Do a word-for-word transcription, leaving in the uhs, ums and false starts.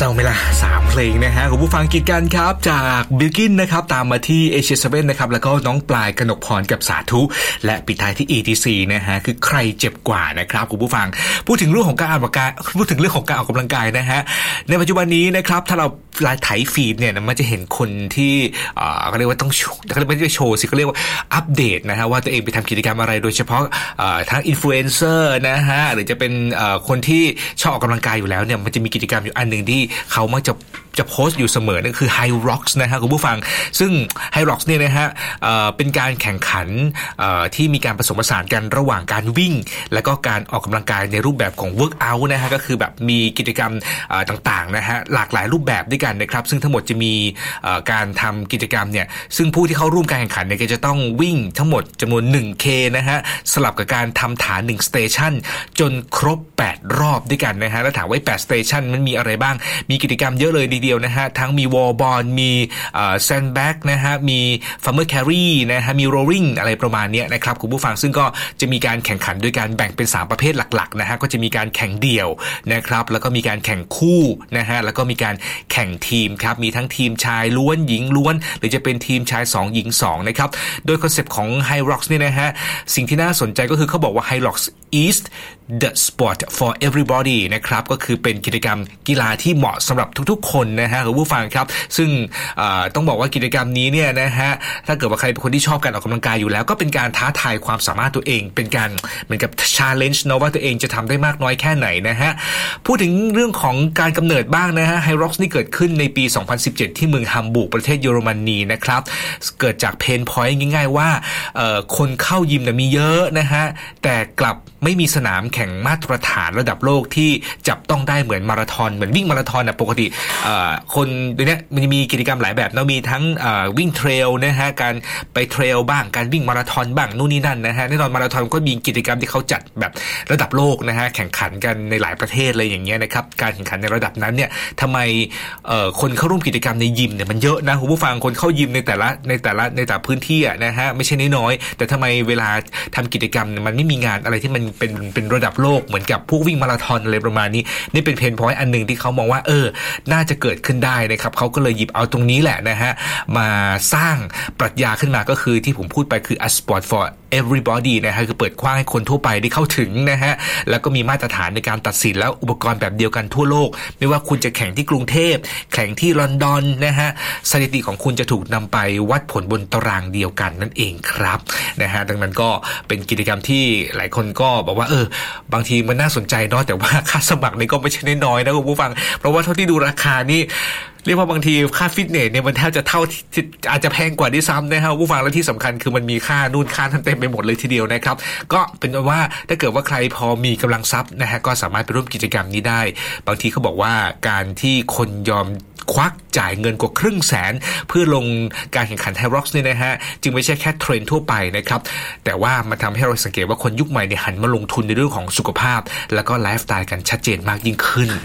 ศร้าไหมล่ะสามเพลงนะฮะคุณผู้ฟังกิจกันครับจากบิลกินนะครับตามมาที่เอเชียเซเว่นนะครับแล้วก็น้องปลายกนกพรกับสาธุและปิดท้ายที่ อี ที ซี นะฮะคือใครเจ็บกว่านะครับคุณผู้ฟังพูดถึงเรื่องของการออกกำลังกายพูดถึงเรื่องของการออกกำลังกายนะฮะในปัจจุบันนี้นะครับถ้าเราไลฟ์ไถฟีดเนี่ยมันจะเห็นคนที่เอ่อเขาเรียกว่าต้องเขาเรียกว่าโชว์สิเขาเรียกว่าอัปเดตนะฮะว่าตัวเองไปทำกิจกรรมอะไรโดยเฉพาะเอ่อทั้งอินฟลูเอนเซอร์นะฮะหรือจะเป็นเอ่อคนที่ชอบออกกำลังกายอยู่แล้วเนี่ยมันจะมีกิจกรรมอยู่อันนึงที่เขามักจะจะโพสต์อยู่เสมอนั่นคือ High Rocks นะฮะคุณผู้ฟังซึ่ง High Rocks เนี่ยนะฮะเอ่อเป็นการแข่งขันเอ่อที่มีการผสมผสานกันระหว่างการวิ่งและก็การออกกำลังกายในรูปแบบของ Workout นะฮะก็คือแบบมีกิจกรรมเอ่อต่างๆนะฮะหลากหลายรูปแบบด้วยกันนะครับซึ่งทั้งหมดจะมีเอ่อการทำกิจกรรมเนี่ยซึ่งผู้ที่เข้าร่วมการแข่งขันเนี่ยก็จะต้องวิ่งทั้งหมดจำนวน หนึ่งเค นะฮะสลับกับการทำฐานหนึ่งสเตชันจนครบแปดรอบด้วยกันนะฮะแล้วถามว่าแปดสเตชันมันมีอะไรบ้างมีกิจกรรมเยอะเลยทีเดียวนะฮะทั้งมีวอลบอลมีเอ่อแซนด์แบ็กนะฮะมีฟัมเมอร์แครี่นะฮะมีโรลลิ่งอะไรประมาณนี้นะครับคุณผู้ฟังซึ่งก็จะมีการแข่งขันโดยการแบ่งเป็นสามประเภทหลักๆนะฮะก็จะมีการแข่งเดี่ยวนะครับแล้วก็มีการแข่งคู่นะฮะแล้วก็มีการแข่งทีมครับมีทั้งทีมชายล้วนหญิงล้วนหรือจะเป็นทีมชายสองหญิงสองนะครับโดยคอนเซปต์ของ High Rocks เนี่ยนะฮะสิ่งที่น่าสนใจก็คือเขาบอกว่า High Rocks is the sport for everybody นะครับก็คือเป็นกิจกรรมกีฬาที่เหมาะสำหรับทุกๆคนนะฮะคุณผู้ฟังครับซึ่งต้องบอกว่ากิจกรรมนี้เนี่ยนะฮะถ้าเกิดว่าใครเป็นคนที่ชอบการออกกำลังกายอยู่แล้วก็เป็นการท้าทายความสามารถตัวเองเป็นการเหมือนกับ challenge นะว่าตัวเองจะทำได้มากน้อยแค่ไหนนะฮะพูดถึงเรื่องของการกำเนิดบ้างนะฮะ High Rocks นี่เกิดขึ้นในปีสองพันสิบเจ็ดที่เมืองฮัมบูร์กประเทศเยอรมนีนะครับเกิดจากเพนพอยต์ง่ายๆว่าคนเข้ายิมเนี่ยมีเยอะนะฮะแต่กลับไม่มีสนามแข่งมาตรฐานระดับโลกที่จับต้องได้เหมือนมาราธอนเหมือนวิ่งมาราธอนนะปกติคนเดี๋ยวนี้มันจะมีกิจกรรมหลายแบบนะมีทั้งวิ่งเทรลนะฮะการไปเทรลบ้างการวิ่งมาราธอนบ้างนู่นนี่นั่นนะฮะแน่นอนมาราธอนก็มีกิจกรรมที่เขาจัดแบบระดับโลกนะฮะแข่งขันกันในหลายประเทศเลยอย่างเงี้ยนะครับการแข่งขันในระดับนั้นเนี่ยทำไมคนเข้าร่วมกิจกรรมในยิมเนี่ยมันเยอะนะคุณผู้ฟังคนเข้ายิมในแต่ละในแต่ละในแต่ละพื้นที่อ่ะนะฮะไม่ใช่น้อยๆแต่ทำไมเวลาทำกิจกรรมมันไม่มีงานอะไรที่มันเป็นเป็นระดับโลกเหมือนกับพวกวิ่งมาราธอนอะไรประมาณนี้นี่เป็นเพนพอยต์อันนึงที่เขามองว่าเออน่าจะเกิดขึ้นได้นะครับเขาก็เลยหยิบเอาตรงนี้แหละนะฮะมาสร้างปรัชญาขึ้นมาก็คือที่ผมพูดไปคือ a sport for everybody นะฮะคือเปิดกว้างให้คนทั่วไปได้เข้าถึงนะฮะแล้วก็มีมาตรฐานในการตัดสินแล้วอุปกรณ์แบบเดียวกันทั่วโลกไม่ว่าคุณจะแข่งที่กรุงเทพแข่งที่ลอนดอนนะฮะสถิติของคุณจะถูกนำไปวัดผลบนตารางเดียวกันนั่นเองครับนะฮะดังนั้นก็เป็นกิจกรรมที่หลายคนก็บอกว่าเออบางทีมันน่าสนใจเนาะแต่ว่าค่าสมัครนี่ก็ไม่ใช่น้อยๆนะคุณผู้ฟังเพราะว่าเท่าที่ดูราคานี่เรียกว่าบางทีค่าฟิตเนสเนี่ยมันแทบจะเท่าอาจจะแพงกว่าด้วยซ้ำนะครับผู้ฟังและที่สำคัญคือมันมีค่านู่นค่านั่นเต็มไปหมดเลยทีเดียวนะครับก็เป็นว่าถ้าเกิดว่าใครพอมีกำลังทรัพย์นะฮะก็สามารถไปร่วมกิจกรรมนี้ได้บางทีเขาบอกว่าการที่คนยอมควักจ่ายเงินกว่าครึ่งแสนเพื่อลงการแข่งขัน High Rocks เนี่ยนะฮะจึงไม่ใช่แค่เทรนด์ทั่วไปนะครับแต่ว่ามันทำให้เราสังเกตว่าคนยุคใหม่เนี่ยหันมาลงทุนในเรื่องของสุขภาพแล้วก็ไลฟ์สไตล์กันชัดเจนมากยิ่งขึ้น